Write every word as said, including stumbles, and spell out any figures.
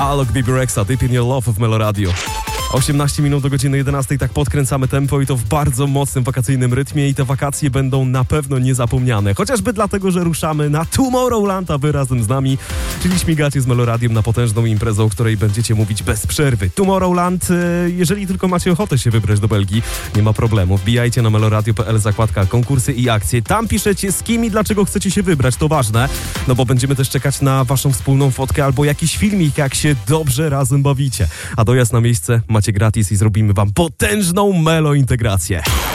Alok, Baby Rexha, Deep in Your Love w Melo Radio. osiemnaście minut do godziny jedenastej, tak podkręcamy tempo i to w bardzo mocnym wakacyjnym rytmie i te wakacje będą na pewno niezapomniane. Chociażby dlatego, że ruszamy na Tomorrowland, a wy razem z nami, czyli śmigacie z Melo Radiem na potężną imprezę, o której będziecie mówić bez przerwy. Tomorrowland, jeżeli tylko macie ochotę się wybrać do Belgii, nie ma problemu. Wbijajcie na meloradio kropka p l, zakładka konkursy i akcje. Tam piszecie, z kim i dlaczego chcecie się wybrać, to ważne, no bo będziemy też czekać na waszą wspólną fotkę albo jakiś filmik, jak się dobrze razem bawicie. A dojazd na miejsce macie gratis i zrobimy wam potężną Melo integrację.